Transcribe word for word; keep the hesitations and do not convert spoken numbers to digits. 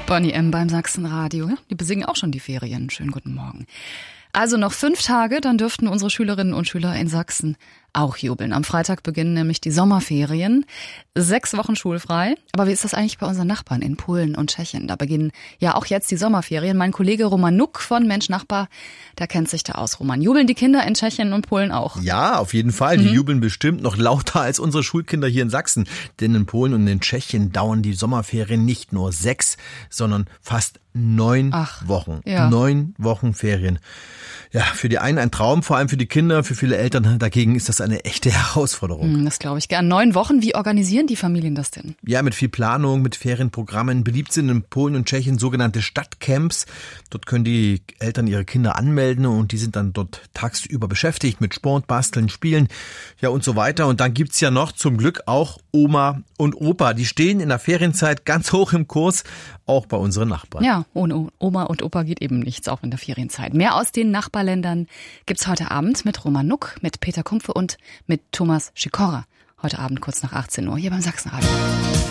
Bonnie M. beim Sachsenradio. Die besingen auch schon die Ferien. Schönen guten Morgen. Also noch fünf Tage, dann dürften unsere Schülerinnen und Schüler in Sachsen auch jubeln. Am Freitag beginnen nämlich die Sommerferien. Sechs Wochen schulfrei. Aber wie ist das eigentlich bei unseren Nachbarn in Polen und Tschechien? Da beginnen ja auch jetzt die Sommerferien. Mein Kollege Roman Nuck von Mensch Nachbar, der kennt sich da aus. Roman, jubeln die Kinder in Tschechien und Polen auch? Ja, auf jeden Fall. Die Mhm. jubeln bestimmt noch lauter als unsere Schulkinder hier in Sachsen. Denn in Polen und in Tschechien dauern die Sommerferien nicht nur sechs, sondern fast neun Ach, Wochen. ja. Neun Wochen Ferien. Ja, für die einen ein Traum, vor allem für die Kinder, für viele Eltern dagegen ist das eine echte Herausforderung. Hm, das glaube ich gern. Neun Wochen, wie organisieren die Familien das denn? Ja, mit viel Planung, mit Ferienprogrammen. Beliebt sind in Polen und Tschechien sogenannte Stadtcamps. Dort können die Eltern ihre Kinder anmelden und die sind dann dort tagsüber beschäftigt mit Sport, Basteln, Spielen, ja und so weiter. Und dann gibt's ja noch zum Glück auch Oma und Opa. Die stehen in der Ferienzeit ganz hoch im Kurs, auch bei unseren Nachbarn. Ja, ohne Oma und Opa geht eben nichts, auch in der Ferienzeit. Mehr aus den Nachbarländern gibt's heute Abend mit Roman Nuck, mit Peter Kumpfe und mit Thomas Sikora. Heute Abend kurz nach achtzehn Uhr hier beim Sachsenradio.